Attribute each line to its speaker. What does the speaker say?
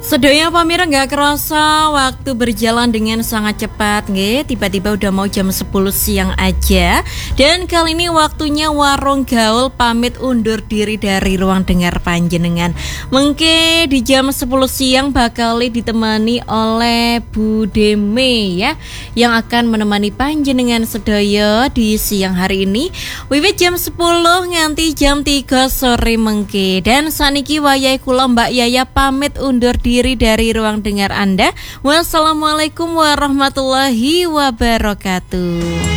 Speaker 1: Sedaya Pamira nggak kerasa waktu berjalan dengan sangat cepat nggih. Tiba-tiba udah mau jam 10 siang aja. Dan kali ini waktunya Warung Gaul pamit undur diri dari ruang dengar panjenengan. Mengke di jam 10 siang bakal ditemani oleh Bu Deme ya, yang akan menemani panjenengan sedaya di siang hari ini wiwit jam 10 nganti jam 3 sore mengke. Dan saniki wayahe kula Mbak Yaya pamit undur diri dari ruang dengar Anda. Wassalamualaikum warahmatullahi wabarakatuh.